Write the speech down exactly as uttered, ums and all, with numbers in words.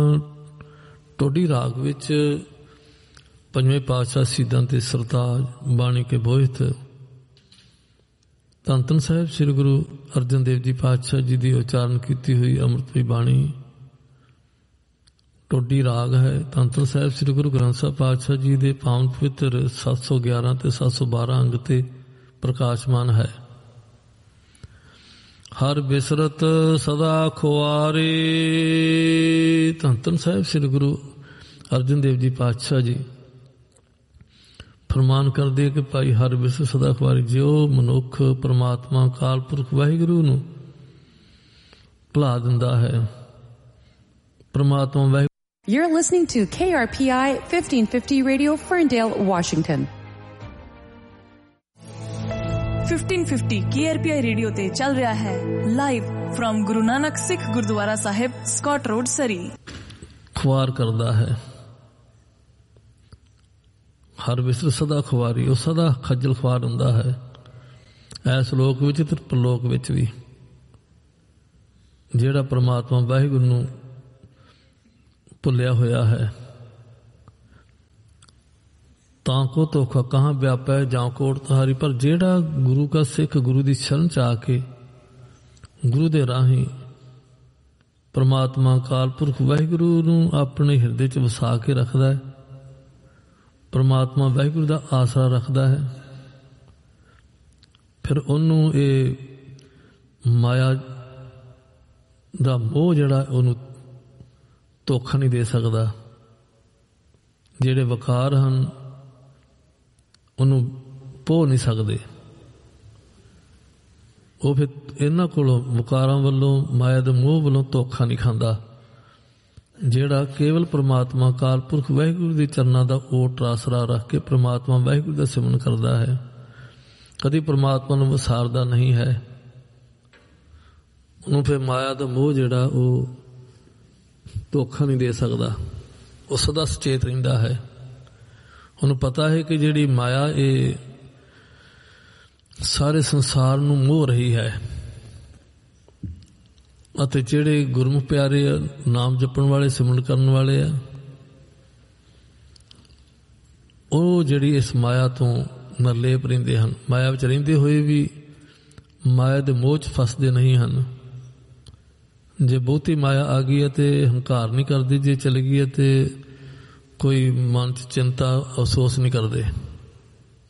ਟੋਡੀ ਰਾਗ ਵਿੱਚ ਪੰਜਵੇਂ ਪਾਤਸ਼ਾਹ ਸ਼ਹੀਦਾਂ ਤੇ ਸਰਤਾਜ ਬਾਣੀ ਕੇ ਬੋਹਿਤ ਧੰਨ ਧੰਨ ਸਾਹਿਬ ਸ੍ਰੀ ਗੁਰੂ ਅਰਜਨ ਦੇਵ ਜੀ ਪਾਤਸ਼ਾਹ ਜੀ ਦੀ ਉਚਾਰਨ ਕੀਤੀ ਹੋਈ ਅੰਮ੍ਰਿਤਮਈ ਬਾਣੀ ਟੋਡੀ ਰਾਗ ਹੈ। ਧੰਨ ਧੰਨ ਸਾਹਿਬ ਸ੍ਰੀ ਗੁਰੂ ਗ੍ਰੰਥ ਸਾਹਿਬ ਪਾਤਸ਼ਾਹ ਜੀ ਦੇ ਪਾਵਨ ਪਵਿੱਤਰ ਸੱਤ ਸੌ ਗਿਆਰਾਂ ਤੇ ਸੱਤ ਸੌ ਬਾਰਾਂ ਅੰਗ ਤੇ ਪ੍ਰਕਾਸ਼ਮਾਨ ਹੈ। ਹਰ ਬਿਸਰਤ ਸਦਾ ਖੁਆਰੇ। ਧੰਨ ਧੰਨ ਸਾਹਿਬ ਸ੍ਰੀ ਗੁਰੂ ਅਰਜਨ ਦੇਵ ਜੀ ਪਾਤਸ਼ਾਹ ਜੀ ਫਰਮਾਨ ਕਰਦੇ ਕਿ ਭਾਈ ਹਰ ਬਿਸਰਤ ਸਦਾ ਖੁਆਰੇ। ਜਿਉ ਮਨੁੱਖ ਪਰਮਾਤਮਾ ਅਕਾਲ ਪੁਰਖ ਵਾਹਿਗੁਰੂ ਨੂੰ ਭੁਲਾ ਦਿੰਦਾ ਹੈ, ਪਰਮਾਤਮਾ Waheguru. You're listening to K R P I fifteen fifty Radio, Ferndale, Washington. fifteen fifty K R P I radio ਤੇ ਚੱਲ ਰਿਹਾ ਹੈ ਲਾਈਵ ਫਰਮ ਗੁਰੂ ਨਾਨਕ ਸਿੱਖ ਗੁਰਦੁਆਰਾ ਸਾਹਿਬ, ਸਕਾਟ ਰੋਡ, ਸਰੀ। ਖੁਆਰ ਕਰਦਾ ਹੈ, ਹਰ ਬਿਸਰ ਸਦਾ ਖੁਆਰੀ। ਉਹ ਸਦਾ ਖੱਜਲ ਖੁਆਰ ਹੁੰਦਾ ਹੈ, ਐਸ ਲੋਕ ਵਿੱਚ ਤੇ ਪਰਲੋਕ ਵਿੱਚ ਵੀ। ਜਿਹੜਾ ਪਰਮਾਤਮਾ ਵਾਹਿਗੁਰੂ ਨੂੰ ਭੁੱਲਿਆ ਹੋਇਆ ਹੈ, ਤਾਂ ਕੋ ਧੋਖਾ ਕਹਾਂ ਵਿਆਪੈ ਜਾਂ ਕੋਟ ਤੁਹਾਰੀ। ਪਰ ਜਿਹੜਾ ਗੁਰੂ ਕਾ ਸਿੱਖ ਗੁਰੂ ਦੀ ਸ਼ਰਨ ਚ ਆ ਕੇ ਗੁਰੂ ਦੇ ਰਾਹੀਂ ਪਰਮਾਤਮਾ ਅਕਾਲ ਪੁਰਖ ਵਾਹਿਗੁਰੂ ਨੂੰ ਆਪਣੇ ਹਿਰਦੇ ਚ ਵਸਾ ਕੇ ਰੱਖਦਾ ਹੈ, ਪਰਮਾਤਮਾ ਵਾਹਿਗੁਰੂ ਦਾ ਆਸਰਾ ਰੱਖਦਾ ਹੈ, ਫਿਰ ਉਹਨੂੰ ਇਹ ਮਾਇਆ ਦਾ ਮੋਹ ਜਿਹੜਾ ਉਹਨੂੰ ਧੋਖਾ ਨਹੀਂ ਦੇ ਸਕਦਾ। ਜਿਹੜੇ ਵਕਾਰ ਹਨ ਉਹਨੂੰ ਪੋਹ ਨਹੀਂ ਸਕਦੇ। ਉਹ ਫਿਰ ਇਹਨਾਂ ਕੋਲੋਂ ਵਕਾਰਾਂ ਵੱਲੋਂ, ਮਾਇਆ ਦੇ ਮੋਹ ਵੱਲੋਂ ਧੋਖਾ ਨਹੀਂ ਖਾਂਦਾ। ਜਿਹੜਾ ਕੇਵਲ ਪਰਮਾਤਮਾ ਅਕਾਲ ਪੁਰਖ ਵਾਹਿਗੁਰੂ ਦੇ ਚਰਨਾਂ ਦਾ ਓਟ ਆਸਰਾ ਰੱਖ ਕੇ ਪਰਮਾਤਮਾ ਵਾਹਿਗੁਰੂ ਦਾ ਸਿਮਰਨ ਕਰਦਾ ਹੈ, ਕਦੀ ਪਰਮਾਤਮਾ ਨੂੰ ਵਿਸਾਰਦਾ ਨਹੀਂ ਹੈ, ਉਹਨੂੰ ਫਿਰ ਮਾਇਆ ਦਾ ਮੋਹ ਜਿਹੜਾ ਉਹ ਧੋਖਾ ਨਹੀਂ ਦੇ ਸਕਦਾ। ਉਹ ਸਦਾ ਸੁਚੇਤ ਰਹਿੰਦਾ ਹੈ। ਉਹਨੂੰ ਪਤਾ ਹੈ ਕਿ ਜਿਹੜੀ ਮਾਇਆ ਇਹ ਸਾਰੇ ਸੰਸਾਰ ਨੂੰ ਮੋਹ ਰਹੀ ਹੈ, ਅਤੇ ਜਿਹੜੇ ਗੁਰਮੁਖ ਪਿਆਰੇ ਆ, ਨਾਮ ਜਪਣ ਵਾਲੇ, ਸਿਮਰਨ ਕਰਨ ਵਾਲੇ ਆ, ਉਹ ਜਿਹੜੀ ਇਸ ਮਾਇਆ ਤੋਂ ਨਿਰਲੇਪ ਰਹਿੰਦੇ ਹਨ। ਮਾਇਆ ਵਿੱਚ ਰਹਿੰਦੇ ਹੋਏ ਵੀ ਮਾਇਆ ਦੇ ਮੋਹ 'ਚ ਫਸਦੇ ਨਹੀਂ ਹਨ। ਜੇ ਬਹੁਤੀ ਮਾਇਆ ਆ ਗਈ ਹੈ ਤੇ ਹੰਕਾਰ ਨਹੀਂ ਕਰਦੀ, ਜੇ ਚਲੀ ਗਈ ਹੈ ਤੇ ਕੋਈ ਮਨ 'ਚ ਚਿੰਤਾ ਅਫਸੋਸ ਨਹੀਂ ਕਰਦੇ।